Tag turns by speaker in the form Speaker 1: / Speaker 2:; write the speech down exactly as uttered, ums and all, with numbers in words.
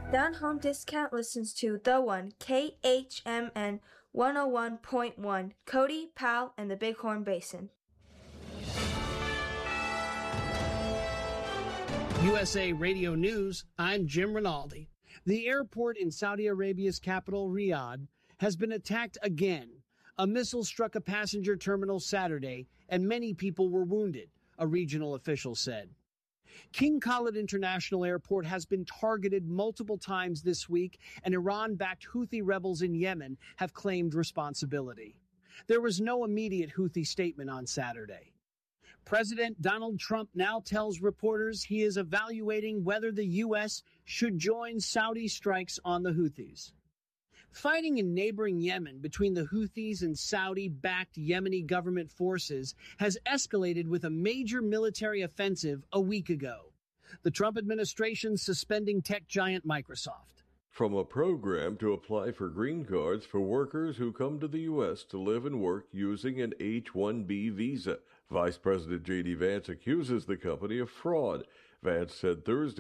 Speaker 1: Down Home Discount listens to The One, K H M N one oh one point one, Cody, Powell, and the Bighorn Basin.
Speaker 2: U S A Radio News, I'm Jim Rinaldi. The airport in Saudi Arabia's capital, Riyadh, has been attacked again. A missile struck a passenger terminal Saturday, and many people were wounded, a regional official said. King Khalid International Airport has been targeted multiple times this week, and Iran-backed Houthi rebels in Yemen have claimed responsibility. There was no immediate Houthi statement on Saturday. President Donald Trump now tells reporters he is evaluating whether the U S should join Saudi strikes on the Houthis. Fighting in neighboring Yemen between the Houthis and Saudi-backed Yemeni government forces has escalated with a major military offensive a week ago. The Trump administration suspending tech giant Microsoft.
Speaker 3: From a program to apply for green cards for workers who come to the U S to live and work using an H one B visa. Vice President J D Vance accuses the company of fraud. Vance said Thursday